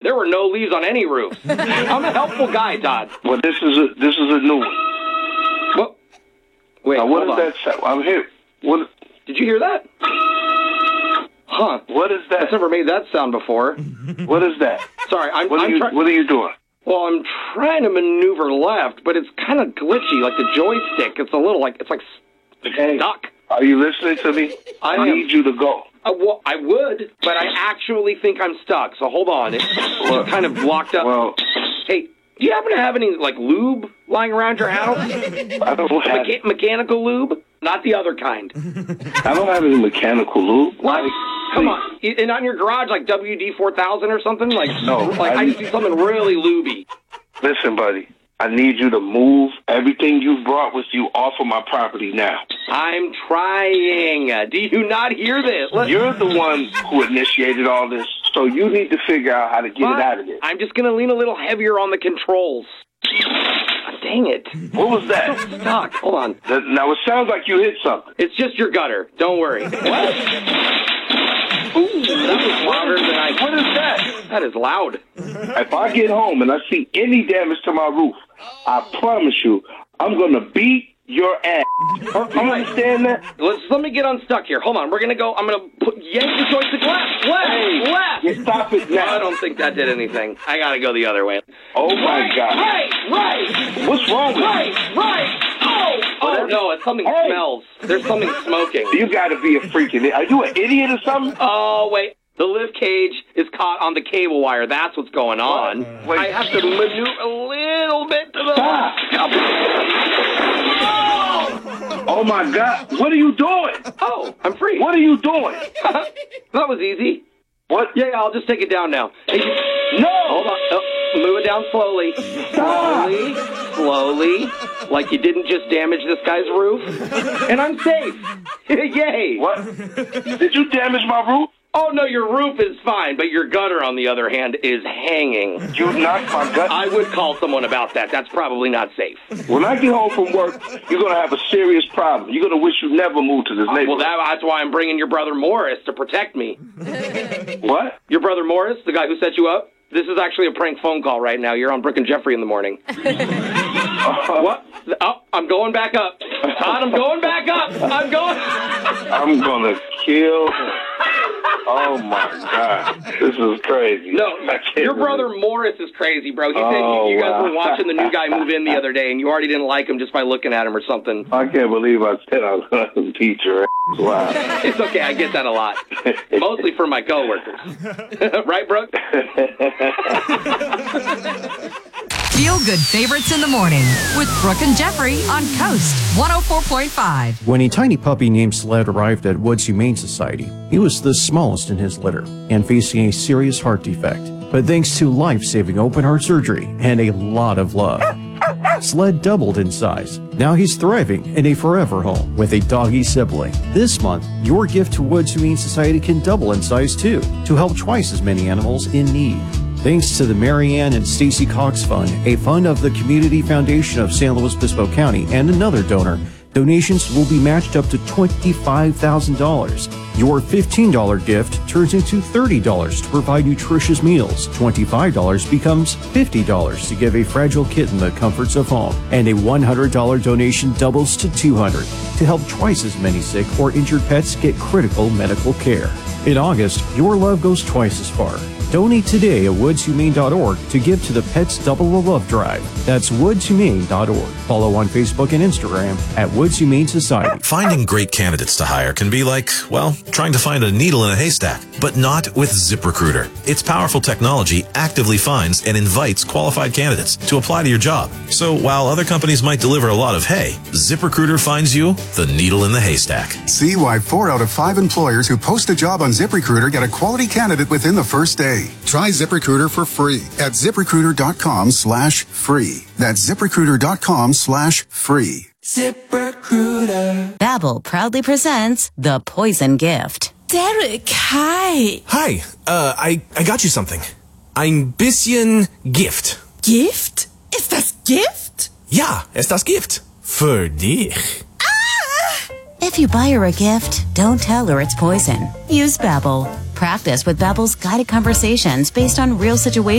There were no leaves on any roof. I'm a helpful guy, Todd. Well, this is a new one. What? Wait, now, what hold is on. that sound? I'm here. What? Did you hear that? Huh. What is that? I've never made that sound before. What is that? Sorry, What are you doing? Well, I'm trying to maneuver left, but it's kind of glitchy, like the joystick. It's a little like, it's stuck. Are you listening to me? I need you to go. Well, I would, but I actually think I'm stuck, so hold on. It's kind of blocked up. Well, hey, do you happen to have any, like, lube lying around your house? I don't have... Mechanical lube? Not the other kind. I don't have any mechanical lube. What? Come on. And not in your garage, like WD-4000 or something? Like, no. Like, I just need something really lubey. Listen, buddy. I need you to move everything you brought with you off of my property now. I'm trying. Do you not hear this? You're the one who initiated all this, so you need to figure out how to get it out of there. I'm just going to lean a little heavier on the controls. Dang it. What was that? I'm stuck. Hold on. Now, it sounds like you hit something. It's just your gutter. Don't worry. What? Ooh, that was louder than I... What is that? That is loud. If I get home and I see any damage to my roof, I promise you, I'm going to beat your ass. You understand that? Let me get unstuck here. Hold on. We're going to go... I'm going to yank the joystick left. Left. You stop it now. I don't think that did anything. I got to go the other way. Oh, my God. Right. What's wrong with you? Right. Oh, no. It's something smells. There's something smoking. You got to be a freaking... Are you an idiot or something? Oh, wait. The lift cage is caught on the cable wire. That's what's going on. Wait. I have to maneuver a little bit to the left. Oh, my God. What are you doing? Oh, I'm free. What are you doing? That was easy. What? Yeah, I'll just take it down now. Hey, no! Hold on. Oh, move it down slowly. Slowly. Like you didn't just damage this guy's roof. And I'm safe. Yay. What? Did you damage my roof? Oh, no, your roof is fine, but your gutter, on the other hand, is hanging. You knocked my gutter? I would call someone about that. That's probably not safe. When I get home from work, you're going to have a serious problem. You're going to wish you never moved to this neighborhood. Well, that's why I'm bringing your brother Morris to protect me. What? Your brother Morris, the guy who set you up? This is actually a prank phone call right now. You're on Brooke and Jeffrey in the morning. What? Oh, I'm going back up. Todd, I'm going back up. I'm going to kill him. Oh, my God. This is crazy. No, your brother Morris is crazy, bro. He said you guys were watching the new guy move in the other day, and you already didn't like him just by looking at him or something. I can't believe I said I was going to beat your ass. Wow. It's okay. I get that a lot. Mostly for my coworkers. Right, Brooke? Feel Good Favorites in the Morning with Brooke and Jeffrey on Coast 104.5. When a tiny puppy named Sled arrived at Woods Humane Society, he was the smallest in his litter and facing a serious heart defect. But thanks to life-saving open heart surgery and a lot of love, Sled doubled in size. Now he's thriving in a forever home with a doggy sibling. This month, your gift to Woods Humane Society can double in size too, to help twice as many animals in need. Thanks to the Marianne and Stacy Cox Fund, a fund of the Community Foundation of San Luis Obispo County, and another donor, donations will be matched up to $25,000. Your $15 gift turns into $30 to provide nutritious meals. $25 becomes $50 to give a fragile kitten the comforts of home. And a $100 donation doubles to $200 to help twice as many sick or injured pets get critical medical care. In August, your love goes twice as far. Donate today at woodshumane.org to give to the Pets Double the Love Drive. That's woodshumane.org. Follow on Facebook and Instagram at Woods Humane Society. Finding great candidates to hire can be like, well, trying to find a needle in a haystack, but not with ZipRecruiter. Its powerful technology actively finds and invites qualified candidates to apply to your job. So while other companies might deliver a lot of hay, ZipRecruiter finds you the needle in the haystack. See why 4 out of 5 employers who post a job on ZipRecruiter get a quality candidate within the first day. Try ZipRecruiter for free at ZipRecruiter.com/free. That's ZipRecruiter.com/free. ZipRecruiter. Babbel proudly presents The Poison Gift. Derek, hi. Hi, I got you something. Ein bisschen Gift. Gift? Ist das Gift? Ja, ist das Gift. Für dich. If you buy her a gift, don't tell her it's poison. Use Babbel. Practice with Babbel's guided conversations based on real situations.